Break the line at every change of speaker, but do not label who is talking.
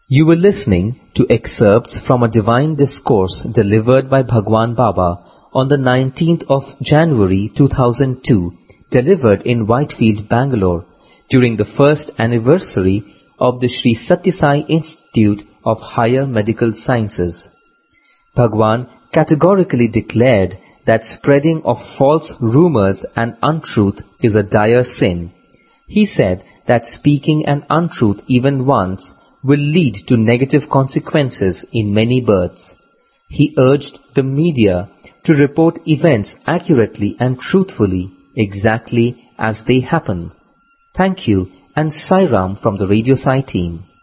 You were listening to excerpts from a divine discourse delivered by Bhagwan Baba on the 19th of January 2002, delivered in Whitefield, Bangalore, during the first anniversary of the Sri Sathya Sai Institute of Higher Medical Sciences. Bhagwan categorically declared that spreading of false rumors and untruth is a dire sin. He said that speaking an untruth even once will lead to negative consequences in many births. He urged the media to report events accurately and truthfully, exactly as they happen. Thank you, and Sai Ram from the Radio Sai team.